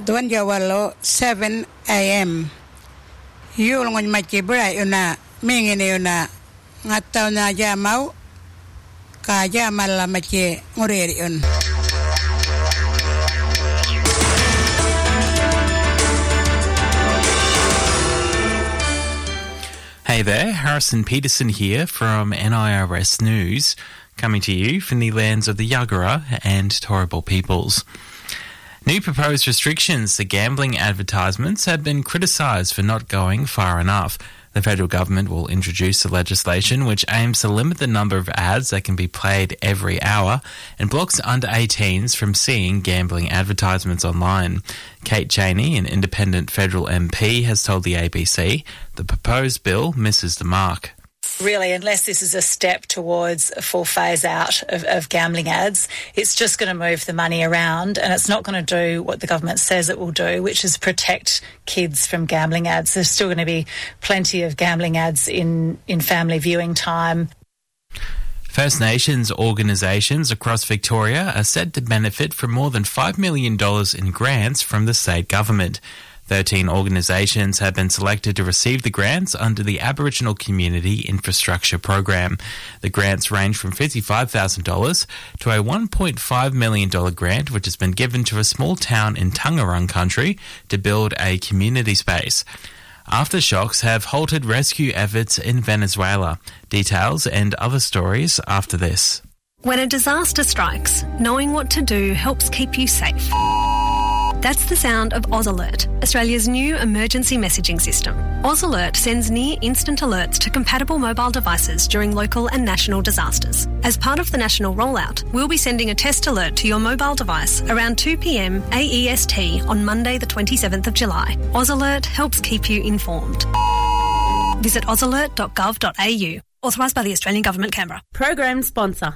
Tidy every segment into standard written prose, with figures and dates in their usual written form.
Tuan Jawalo 7 a.m. Yul ngon machi brai una mingini una ngatau na jamau ka jamal la machi ngureri un. Hey there, Harrison Peterson here from NIRS News, coming to you from the lands of the Yagara and Turrbal peoples. New proposed restrictions to gambling advertisements have been criticised for not going far enough. The federal government will introduce the legislation which aims to limit the number of ads that can be played every hour and blocks under 18s from seeing gambling advertisements online. Kate Cheney, an independent federal MP, has told the ABC the proposed bill misses the mark. Really, unless this is a step towards a full phase out of gambling ads, it's just going to move the money around and it's not going to do what the government says it will do, which is protect kids from gambling ads. There's still going to be plenty of gambling ads in family viewing time. First Nations organisations across Victoria are said to benefit from more than $5 million in grants from the state government. 13 organisations have been selected to receive the grants under the Aboriginal Community Infrastructure Program. The grants range from $55,000 to a $1.5 million grant which has been given to a small town in Tangerang country to build a community space. Aftershocks have halted rescue efforts in Venezuela. Details and other stories after this. When a disaster strikes, knowing what to do helps keep you safe. That's the sound of AusAlert, Australia's new emergency messaging system. AusAlert sends near-instant alerts to compatible mobile devices during local and national disasters. As part of the national rollout, we'll be sending a test alert to your mobile device around 2 p.m. AEST on Monday the 27th of July. AusAlert helps keep you informed. Visit ausalert.gov.au. Authorised by the Australian Government, Canberra. Program sponsor.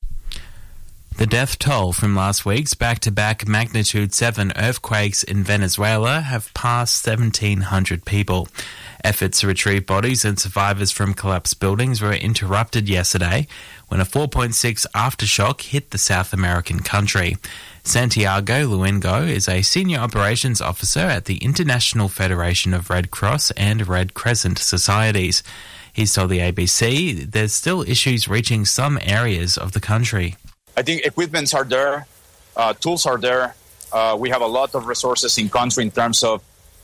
The death toll from last week's back-to-back magnitude 7 earthquakes in Venezuela have passed 1,700 people. Efforts to retrieve bodies and survivors from collapsed buildings were interrupted yesterday when a 4.6 aftershock hit the South American country. Santiago Luengo is a senior operations officer at the International Federation of Red Cross and Red Crescent Societies. He's told the ABC there's still issues reaching some areas of the country. I think equipments are there, tools are there. We have a lot of resources in country in terms of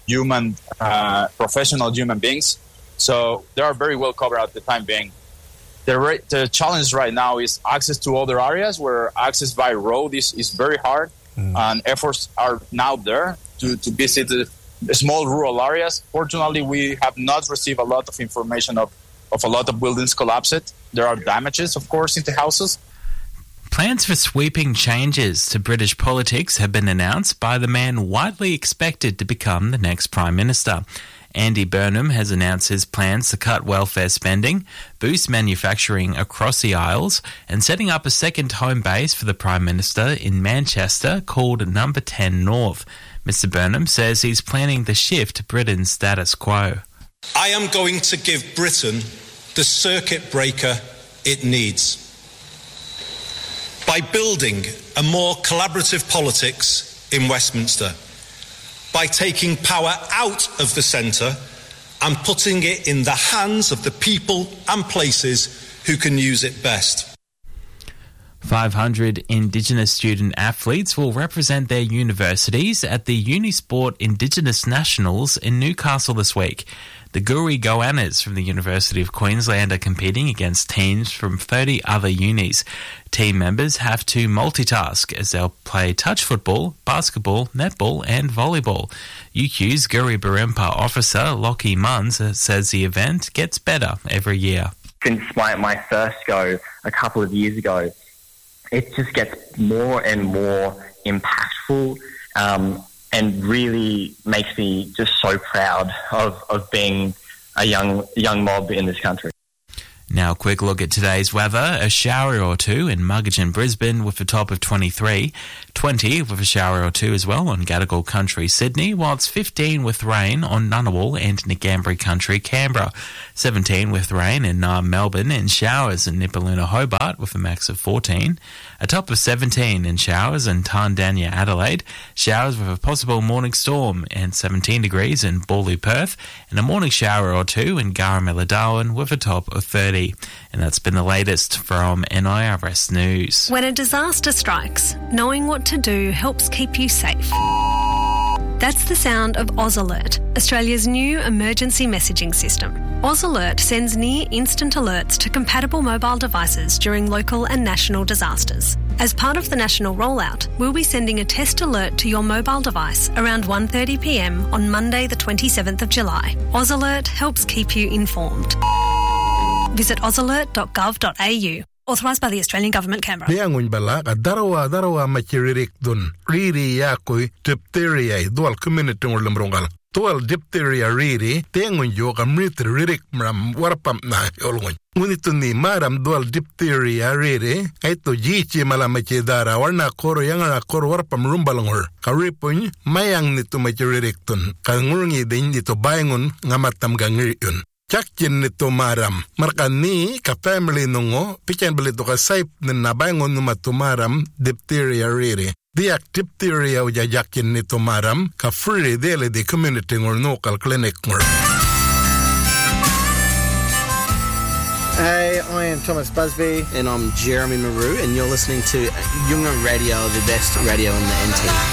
professional human beings. So they are very well covered at the time being. The challenge right now is access to other areas where access by road is very hard. And efforts are now there to visit the small rural areas. Fortunately, we have not received a lot of information of a lot of buildings collapsed. There are damages, of course, in the houses. Plans for sweeping changes to British politics have been announced by the man widely expected to become the next Prime Minister. Andy Burnham has announced his plans to cut welfare spending, boost manufacturing across the Isles, and setting up a second home base for the Prime Minister in Manchester called Number 10 North. Mr Burnham says he's planning to shift Britain's status quo. I am going to give Britain the circuit breaker it needs. By building a more collaborative politics in Westminster, by taking power out of the centre and putting it in the hands of the people and places who can use it best. 500 Indigenous student athletes will represent their universities at the Unisport Indigenous Nationals in Newcastle this week. The Guri Goannas from the University of Queensland are competing against teams from 30 other unis. Team members have to multitask as they'll play touch football, basketball, netball and volleyball. UQ's Guri Barimpa officer Lockie Munns says the event gets better every year. Since my first go a couple of years ago, it just gets more and more impactful and really makes me just so proud of being a young mob in this country. Now, a quick look at today's weather. A shower or two in Muggeridge and Brisbane with a top of 23. 20 with a shower or two as well on Gadigal Country, Sydney, while it's 15 with rain on Ngunnawal and Ngambri Country, Canberra. 17 with rain in Naarm, Melbourne, and showers in Nipaluna, Hobart with a max of 14. A top of 17 in showers in Tandanya, Adelaide. Showers with a possible morning storm and 17 degrees in Bawley, Perth, and a morning shower or two in Garamilla, Darwin with a top of 30. And that's been the latest from NIRS News. When a disaster strikes, knowing what to do helps keep you safe. That's the sound of Oz Alert, Australia's new emergency messaging system. Oz Alert sends near-instant alerts to compatible mobile devices during local and national disasters. As part of the national rollout, we'll be sending a test alert to your mobile device around 1:30 p.m. on Monday the 27th of July. Oz Alert helps keep you informed. Visit ozalert.gov.au. Authorised by the Australian Government, Canberra. Niangun bala ka darawa machiririk dun riri yakoi diphtheria dual community ngurlemrongal. Dual diphtheria riri tengun yo ka ririk mram warpam na yolngun. Ngunito ni maram dual diphtheria riri kaito jichi malamachi dara warna koro yanga koro warpam rumbalongor. Karipun mayang nito machiririk dun kangurngi din nito bayangun ngamatam gangiriun. Chakin nito maram. Markani ka family nungo, pichen balito ka saip na nabangon numatumaram diphtheria riri. Diak diphtheria uja jakin nito maram, ka free dele di community ngor local clinic ngor. Hey, I am Thomas Busby. And I'm Jeremy Maru, and you're listening to Yunga Radio, the best radio in the NT.